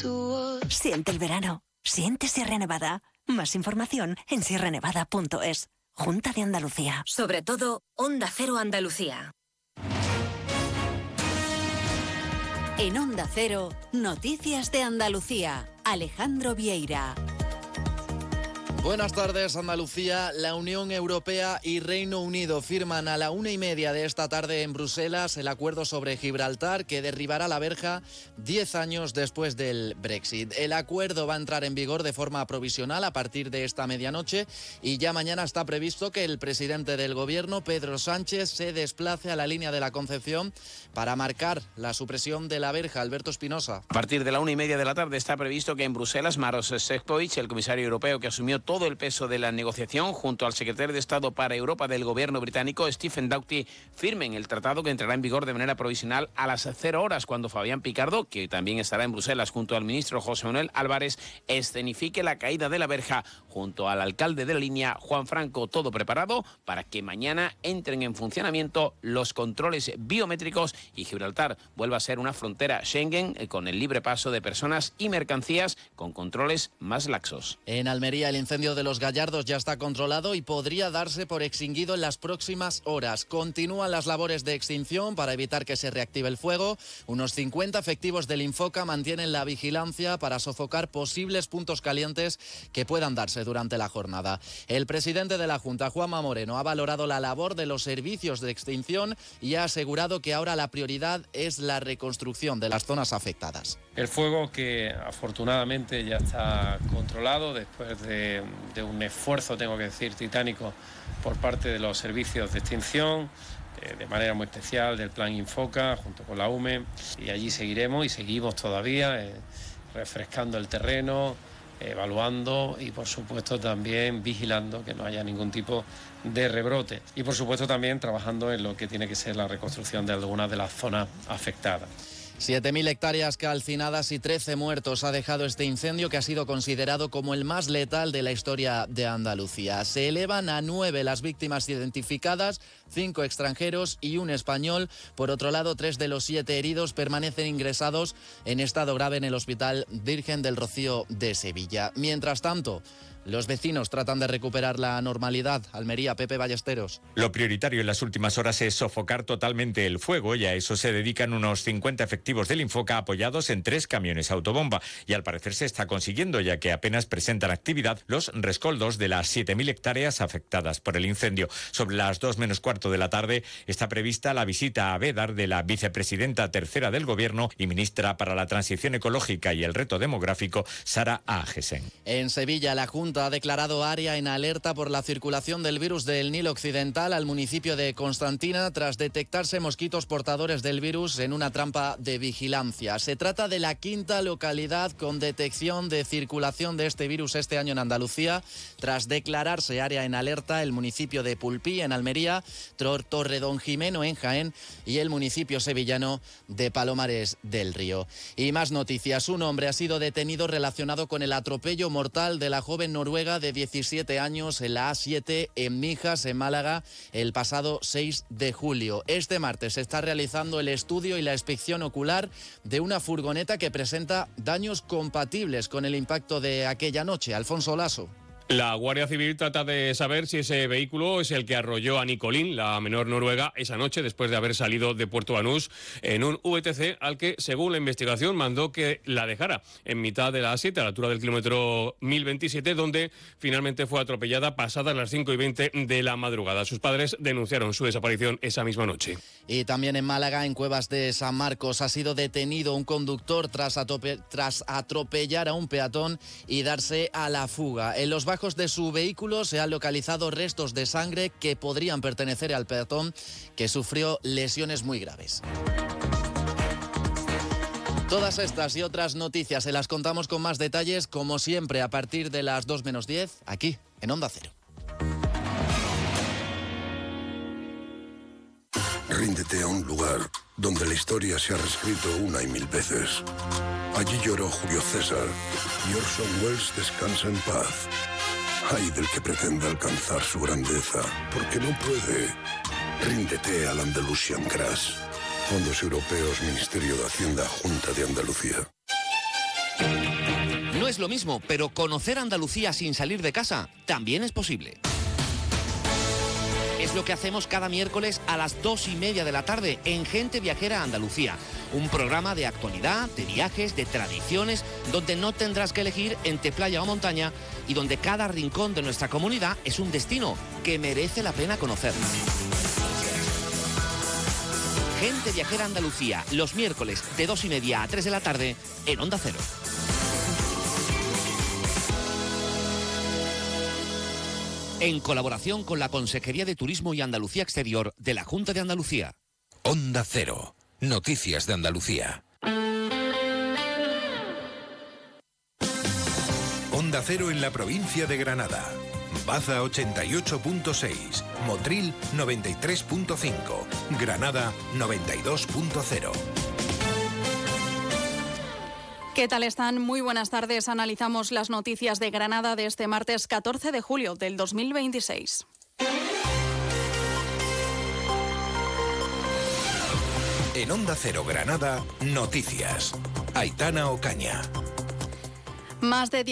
Siente el verano. Siente Sierra Nevada. Más información en sierranevada.es. Junta de Andalucía. Sobre todo, Onda Cero Andalucía. En Onda Cero, Noticias de Andalucía. Alejandro Vieira. Buenas tardes, Andalucía. La Unión Europea y Reino Unido firman a la 1:30 de esta tarde en Bruselas el acuerdo sobre Gibraltar que derribará la verja 10 años después del Brexit. El acuerdo va a entrar en vigor de forma provisional a partir de esta medianoche y ya mañana está previsto que el presidente del gobierno, Pedro Sánchez, se desplace a la línea de la Concepción para marcar la supresión de la verja. Alberto Espinosa. A partir de la 1:30 de la tarde está previsto que en Bruselas Maroš Šefčovič, el comisario europeo que asumió todo el peso de la negociación, junto al secretario de Estado para Europa del gobierno británico, Stephen Doughty, firmen el tratado que entrará en vigor de manera provisional a las 0 horas, cuando Fabián Picardo, que también estará en Bruselas junto al ministro José Manuel Álvarez, escenifique la caída de la verja junto al alcalde de la línea, Juan Franco. Todo preparado para que mañana entren en funcionamiento los controles biométricos y Gibraltar vuelva a ser una frontera Schengen con el libre paso de personas y mercancías con controles más laxos. En Almería, el incendio de Los Gallardos ya está controlado y podría darse por extinguido en las próximas horas. Continúan las labores de extinción para evitar que se reactive el fuego. Unos 50 efectivos del Infoca mantienen la vigilancia para sofocar posibles puntos calientes que puedan darse durante la jornada. El presidente de la Junta, Juanma Moreno, ha valorado la labor de los servicios de extinción y ha asegurado que ahora la prioridad es la reconstrucción de las zonas afectadas. El fuego, que afortunadamente ya está controlado después de un esfuerzo, tengo que decir, titánico por parte de los servicios de extinción, de manera muy especial del Plan Infoca junto con la UME, y allí seguiremos y seguimos todavía refrescando el terreno, evaluando y por supuesto también vigilando que no haya ningún tipo de rebrote y por supuesto también trabajando en lo que tiene que ser la reconstrucción de algunas de las zonas afectadas. 7.000 hectáreas calcinadas y 13 muertos ha dejado este incendio, que ha sido considerado como el más letal de la historia de Andalucía. Se elevan a 9 las víctimas identificadas, 5 extranjeros y 1 español. Por otro lado, 3 de los 7 heridos permanecen ingresados en estado grave en el Hospital Virgen del Rocío de Sevilla. Mientras tanto, los vecinos tratan de recuperar la normalidad. Almería, Pepe Ballesteros. Lo prioritario en las últimas horas es sofocar totalmente el fuego y a eso se dedican unos 50 efectivos del Infoca apoyados en 3 camiones autobomba. Y al parecer se está consiguiendo, ya que apenas presentan actividad los rescoldos de las 7.000 hectáreas afectadas por el incendio. Sobre las 2 menos cuarto de la tarde está prevista la visita a Bédar de la vicepresidenta tercera del Gobierno y ministra para la Transición Ecológica y el Reto Demográfico, Sara Agesen. En Sevilla, la Junta ha declarado área en alerta por la circulación del virus del Nilo Occidental al municipio de Constantina tras detectarse mosquitos portadores del virus en una trampa de vigilancia. Se trata de la 5ª localidad con detección de circulación de este virus este año en Andalucía, tras declararse área en alerta el municipio de Pulpí en Almería, Torredonjimeno en Jaén y el municipio sevillano de Palomares del Río. Y más noticias. Un hombre ha sido detenido relacionado con el atropello mortal de la joven noruega de 17 años en la A7 en Mijas, en Málaga, el pasado 6 de julio. Este martes se está realizando el estudio y la inspección ocular de una furgoneta que presenta daños compatibles con el impacto de aquella noche. Alfonso Lasso. La Guardia Civil trata de saber si ese vehículo es el que arrolló a Nicolín, la menor noruega, esa noche después de haber salido de Puerto Banús en un VTC al que, según la investigación, mandó que la dejara en mitad de la A7, a la altura del kilómetro 1027, donde finalmente fue atropellada pasadas las 5:20 de la madrugada. Sus padres denunciaron su desaparición esa misma noche. Y también en Málaga, en Cuevas de San Marcos, ha sido detenido un conductor tras atropellar a un peatón y darse a la fuga. En los bajos de su vehículo se han localizado restos de sangre que podrían pertenecer al peatón, que sufrió lesiones muy graves. Todas estas y otras noticias se las contamos con más detalles, como siempre, a partir de las 2 menos 10, aquí, en Onda Cero. Ríndete a un lugar donde la historia se ha reescrito 1 y 1000 veces. Allí lloró Julio César y Orson Welles descansa en paz. Ay del que pretende alcanzar su grandeza, porque no puede. Ríndete al Andalusian Crash. Fondos Europeos, Ministerio de Hacienda, Junta de Andalucía. es lo mismo, pero conocer Andalucía sin salir de casa también es posible. Es lo que hacemos cada miércoles a las 2:30 de la tarde en Gente Viajera Andalucía. Un programa de actualidad, de viajes, de tradiciones, donde no tendrás que elegir entre playa o montaña y donde cada rincón de nuestra comunidad es un destino que merece la pena conocer. Gente Viajera Andalucía, los miércoles de 2:30 a 3 de la tarde en Onda Cero. En colaboración con la Consejería de Turismo y Andalucía Exterior de la Junta de Andalucía. Onda Cero. Noticias de Andalucía. Onda Cero en la provincia de Granada. Baza 88.6. Motril 93.5. Granada 92.0. ¿Qué tal están? Muy buenas tardes. Analizamos las noticias de Granada de este martes 14 de julio del 2026. En Onda Cero Granada, noticias. Aitana Ocaña. Más de